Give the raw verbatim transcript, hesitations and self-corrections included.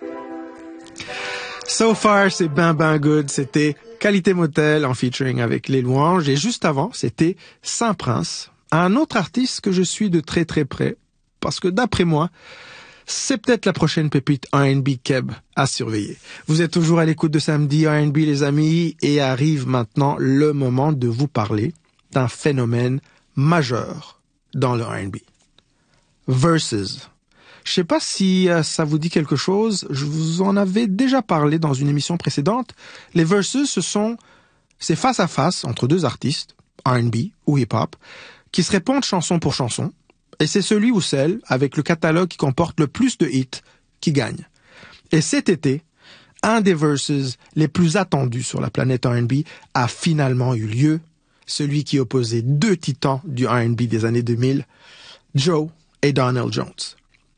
So far, c'est ben ben good. C'était Qualité Motel en featuring avec Les Louanges. Et juste avant, c'était Saint-Prince, un autre artiste que je suis de très très près. Parce que d'après moi, c'est peut-être la prochaine pépite R and B Keb à surveiller. Vous êtes toujours à l'écoute de Samedi R and B, les amis, et arrive maintenant le moment de vous parler d'un phénomène majeur dans le R and B. Versus. Je sais pas si euh, ça vous dit quelque chose, je vous en avais déjà parlé dans une émission précédente. Les versus, ce sont ces face à face entre deux artistes, R and B ou hip-hop, qui se répondent chanson pour chanson. Et c'est celui ou celle, avec le catalogue qui comporte le plus de hits, qui gagne. Et cet été, un des versus les plus attendus sur la planète R and B a finalement eu lieu, celui qui opposait deux titans du R and B des années deux mille, Joe et Donell Jones.